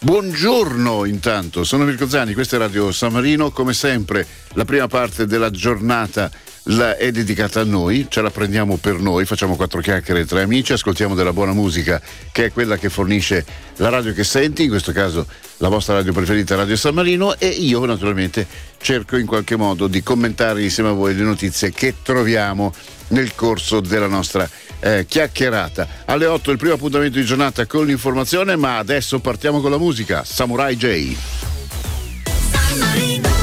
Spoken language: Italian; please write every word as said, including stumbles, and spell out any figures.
Buongiorno intanto, sono Mirko Zani, questa è Radio San Marino, come sempre la prima parte della giornata la è dedicata a noi, ce la prendiamo per noi, facciamo quattro chiacchiere tra amici, ascoltiamo della buona musica che è quella che fornisce la radio che senti, in questo caso la vostra radio preferita Radio San Marino, e io naturalmente cerco in qualche modo di commentare insieme a voi le notizie che troviamo nel corso della nostra eh, chiacchierata. Alle otto il primo appuntamento di giornata con l'informazione, ma adesso partiamo con la musica. Samurai J. San Marino.